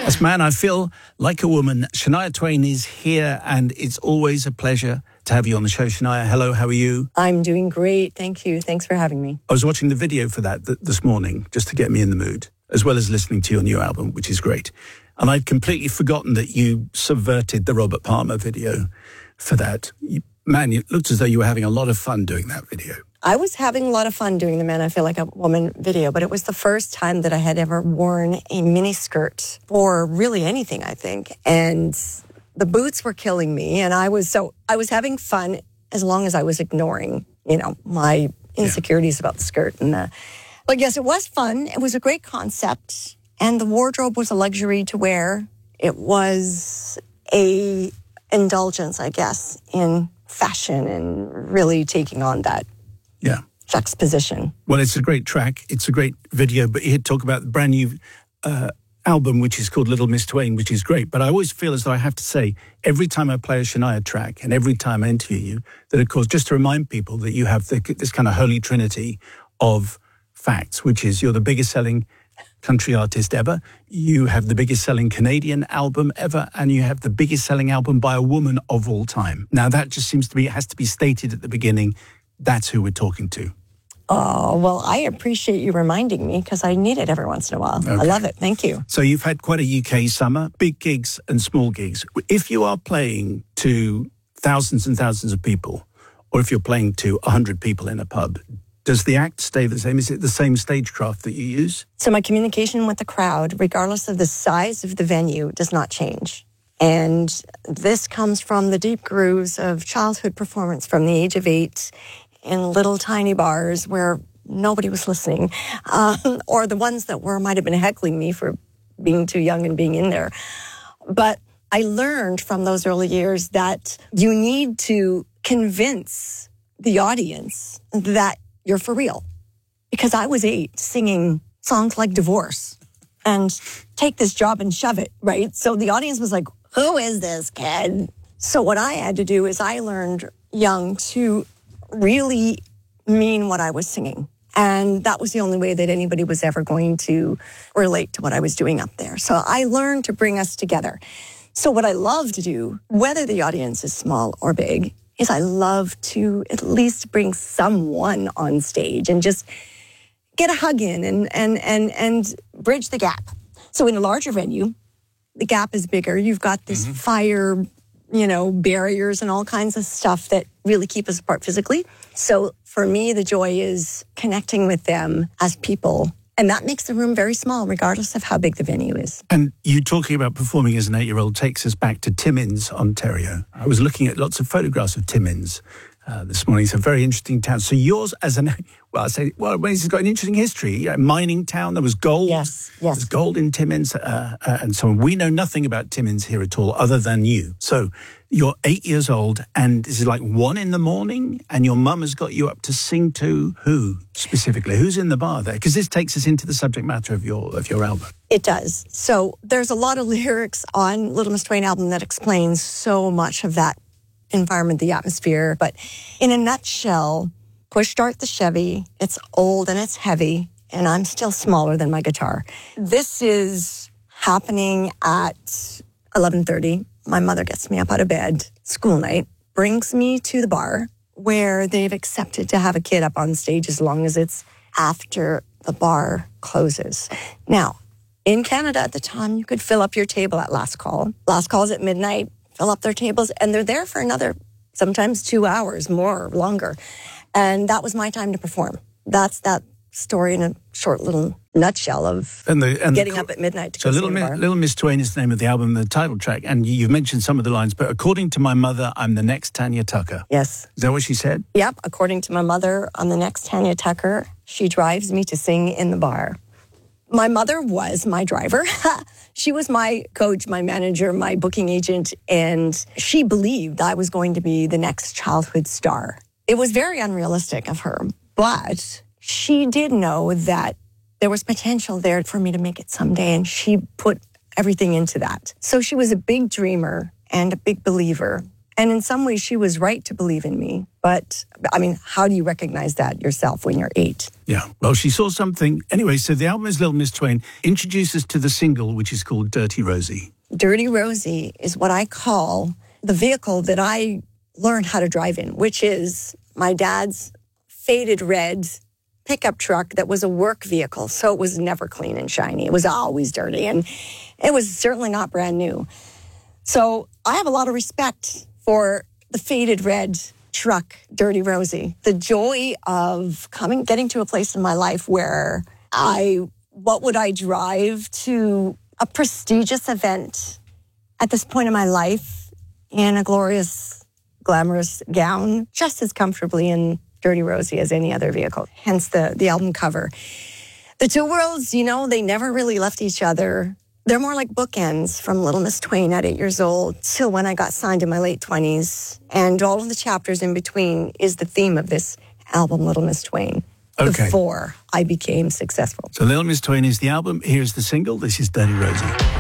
Yes, man, I feel like a woman. Shania Twain is here, and it's always a pleasure to have you on the show. Shania, hello, how are you? I'm doing great, thank you. Thanks for having me. I was watching the video for that this morning, just to get me in the mood, as well as listening to your new album, which is great. And I'd completely forgotten that you subverted the Robert Palmer video for that. Man, it looked as though you were having a lot of fun doing that video. I was having a lot of fun doing the Man I Feel Like a Woman video, but it was the first time that I had ever worn a miniskirt for really anything, I think. And the boots were killing me, and I was having fun as long as I was ignoring, my insecurities about the skirt. But yes, it was fun. It was a great concept, and the wardrobe was a luxury to wear. It was a indulgence, I guess, in fashion and really taking on that juxtaposition. Well, it's a great track. It's a great video, but you talk about the brand new album, which is called Little Miss Twain, which is great. But I always feel as though I have to say, every time I play a Shania track and every time I interview you, that, of course, just to remind people that you have this kind of holy trinity of facts, which is you're the biggest selling country artist ever, you have the biggest selling Canadian album ever, and you have the biggest selling album by a woman of all time. Now, that just seems to be, it has to be stated at the beginning, that's who we're talking to. Oh, well, I appreciate you reminding me because I need it every once in a while. Okay. I love it. Thank you. So you've had quite a UK summer, big gigs and small gigs. If you are playing to thousands and thousands of people, or if you're playing to 100 people in a pub, does the act stay the same? Is it the same stagecraft that you use? So my communication with the crowd, regardless of the size of the venue, does not change. And this comes from the deep grooves of childhood performance from the age of 8 in little tiny bars where nobody was listening, or the ones that might have been heckling me for being too young and being in there. But I learned from those early years that you need to convince the audience that you're for real. Because I was 8 singing songs like Divorce and Take This Job and Shove It, right? So the audience was like, who is this kid? So what I had to do is I learned young to really mean what I was singing. And that was the only way that anybody was ever going to relate to what I was doing up there. So I learned to bring us together. So what I love to do, whether the audience is small or big, is I love to at least bring someone on stage and just get a hug in and bridge the gap. So in a larger venue, the gap is bigger. You've got this fire, barriers and all kinds of stuff that really keep us apart physically. So for me, the joy is connecting with them as people. And that makes the room very small, regardless of how big the venue is. And you talking about performing as an 8-year-old takes us back to Timmins, Ontario. I was looking at lots of photographs of Timmins this morning. It's a very interesting town. So yours as it's got an interesting history. A mining town, there was gold. Yes. There's gold in Timmins and so on. We know nothing about Timmins here at all other than you. So you're 8 years old and this is like 1 a.m. and your mum has got you up to sing to who specifically? Who's in the bar there? Because this takes us into the subject matter of your album. It does. So there's a lot of lyrics on Little Miss Twain album that explains so much of that environment, the atmosphere. But in a nutshell, push start the Chevy. It's old and it's heavy, and I'm still smaller than my guitar. This is happening at 11:30. My mother gets me up out of bed, school night, brings me to the bar where they've accepted to have a kid up on stage as long as it's after the bar closes. Now, in Canada at the time, you could fill up your table at last call. Last call's at midnight. Fill up their tables, and they're there for another, sometimes 2 hours, more, longer. And that was my time to perform. That's that story in a short little nutshell of getting up at midnight to go so to the bar. Little Miss Twain is the name of the album, the title track, and you've mentioned some of the lines, but according to my mother, I'm the next Tanya Tucker. Yes. Is that what she said? Yep. According to my mother, I'm the next Tanya Tucker. She drives me to sing in the bar. My mother was my driver. She was my coach, my manager, my booking agent, and she believed I was going to be the next childhood star. It was very unrealistic of her, but she did know that there was potential there for me to make it someday, and she put everything into that. So she was a big dreamer and a big believer, And in some ways, she was right to believe in me. But, I mean, how do you recognize that yourself when you're 8? Yeah. Well, she saw something. Anyway, so the album is Little Miss Twain. Introduce us to the single, which is called Dirty Rosie. Dirty Rosie is what I call the vehicle that I learned how to drive in, which is my dad's faded red pickup truck that was a work vehicle. So it was never clean and shiny. It was always dirty. And it was certainly not brand new. So I have a lot of respect for the faded red truck, Dirty Rosie. The joy of getting to a place in my life where what would I drive to a prestigious event at this point in my life in a glorious, glamorous gown, just as comfortably in Dirty Rosie as any other vehicle, hence the album cover. The two worlds, they never really left each other. They're more like bookends from Little Miss Twain at 8 years old till when I got signed in my late 20s. And all of the chapters in between is the theme of this album, Little Miss Twain, before I became successful. So Little Miss Twain is the album. Here's the single. This is Dirty Rosie.